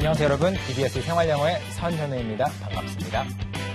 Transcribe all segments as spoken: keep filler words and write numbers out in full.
안녕하세요 여러분, 이비에스 생활영어의 선현우입니다. 반갑습니다.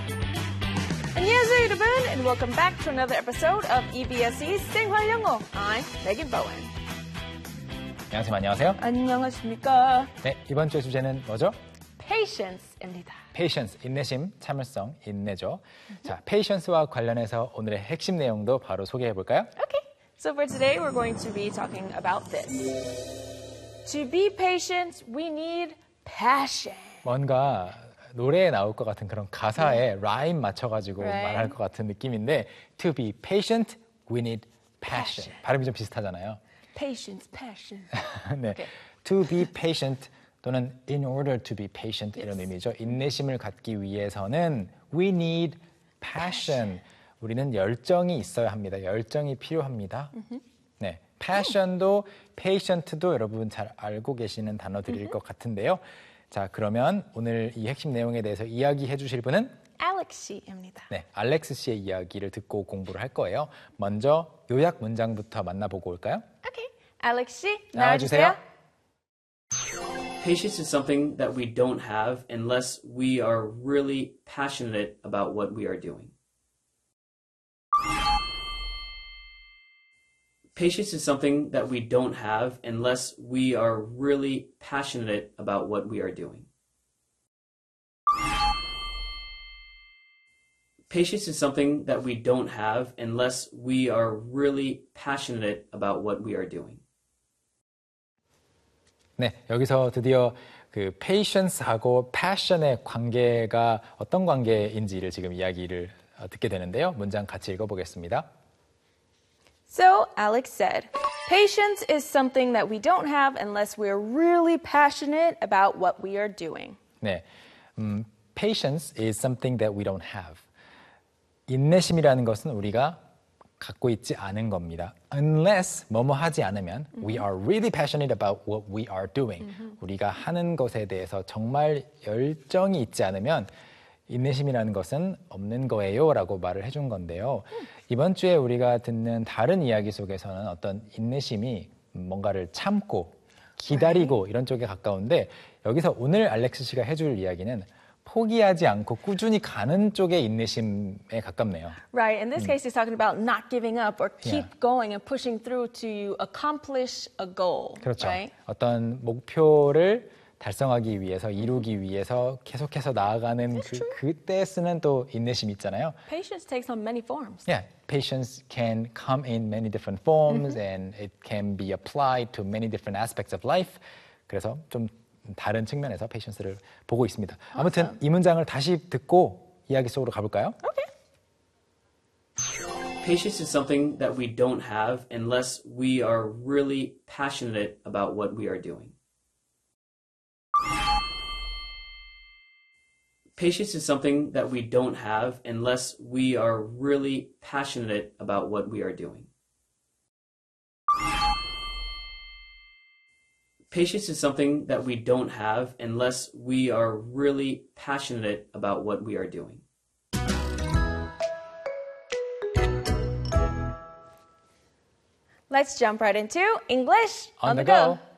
안녕하세요 여러분, and welcome back to another episode of 이비에스의 생활영어. I'm Megan Bowen. 안녕하세요. 안녕하세요. 안녕하십니까? 네, 이번 주의 주제는 뭐죠? Patience입니다. Patience, 인내심, 참을성, 인내죠. Mm-hmm. 자, Patience와 관련해서 오늘의 핵심 내용도 바로 소개해 볼까요? Okay, so for today we're going to be talking about this. To be patient, we need passion. 뭔가 노래에 나올 것 같은 그런 가사에 라임 맞춰가지고 Right. 말할 것 같은 느낌인데 To be patient, we need passion. Passion. 발음이 좀 비슷하잖아요. Patience, passion. 네, Okay. To be patient 또는 in order to be patient 이런 Yes. 의미죠. 인내심을 갖기 위해서는 we need passion. passion. 우리는 열정이 있어야 합니다. 열정이 필요합니다. Mm-hmm. 네, passion도 patient도 여러분 잘 알고 계시는 단어들일 mm-hmm. 것 같은데요. 자, 그러면 오늘 이 핵심 내용에 대해서 이야기해 주실 분은 Alex 씨입니다. 네, 알렉스 씨의 이야기를 듣고 공부를 할 거예요. 먼저 요약 문장부터 만나보고 올까요? Okay, Alex 씨 나와주세요. 나와주세요. Patience is something that we don't have unless we are really passionate about what we are doing. Patience is something that we don't have unless we are really passionate about what we are doing. Patience is something that we don't have unless we are really passionate about what we are doing. 네, 여기서 드디어 그 patience하고 passion의 관계가 어떤 관계인지를 지금 이야기를 듣게 되는데요. 문장 같이 읽어보겠습니다. So, Alex said, patience is something that we don't have unless we're really passionate about what we are doing. 네, 음, patience is something that we don't have. 인내심이라는 것은 우리가 갖고 있지 않은 겁니다. Unless 뭐뭐 하지 않으면 mm-hmm. we are really passionate about what we are doing. Mm-hmm. 우리가 하는 것에 대해서 정말 열정이 있지 않으면 인내심이라는 것은 없는 거예요 라고 말을 해준 건데요. 음. 이번 주에 우리가 듣는 다른 이야기 속에서는 어떤 인내심이 뭔가를 참고 기다리고 이런 쪽에 가까운데 여기서 오늘 알렉스 씨가 해줄 이야기는 포기하지 않고 꾸준히 가는 쪽의 인내심에 가깝네요. Right. In this 음. case, he's talking about not giving up or keep Yeah. going and pushing through to accomplish a goal. 그렇죠. Right? 어떤 목표를 달성하기 위해서 이루기 위해서 계속해서 나아가는 그, 그때 쓰는 또 인내심이 있잖아요. Patience takes on many forms. Yeah, patience can come in many different forms Mm-hmm. and it can be applied to many different aspects of life. 그래서 좀 다른 측면에서 patience를 보고 있습니다. 아무튼 Awesome. 이 문장을 다시 듣고 이야기 속으로 가볼까요? Okay. Patience is something that we don't have unless we are really passionate about what we are doing. Patience is something that we don't have unless we are really passionate about what we are doing. Patience is something that we don't have unless we are really passionate about what we are doing. Let's jump right into English On the go.